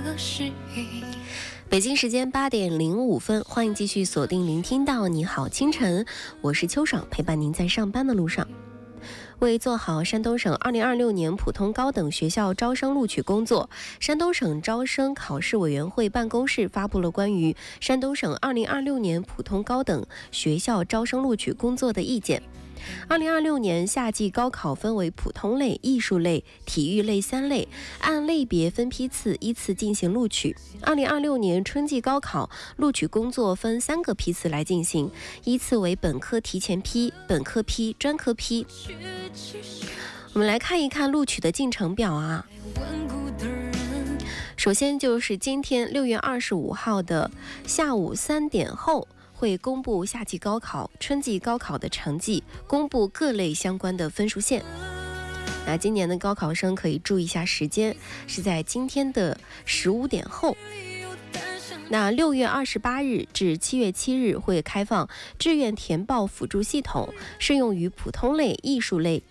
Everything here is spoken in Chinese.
北京时间8点05分，欢迎继续锁定聆听到你好清晨，我是秋爽，陪伴您在上班的路上。为做好山东省2026年普通高等学校招生录取工作，山东省招生考试委员会办公室发布了关于山东省2026年普通高等学校招生录取工作的意见。2026年夏季高考分为普通类、艺术类、体育类3类，按类别分批次依次进行录取。2026年春季高考录取工作分3个批次来进行，依次为本科提前批、本科批、专科批。我们来看一看录取的进程表啊。首先就是今天6月25号的下午3点后，会公布夏季高考、春季高考的成绩，公布各类相关的分数线。那今年的高考生可以注意一下时间，是在今天的15点后。那6月28日至7月7日会开放志愿填报辅助系统，适用于普通类、艺术类、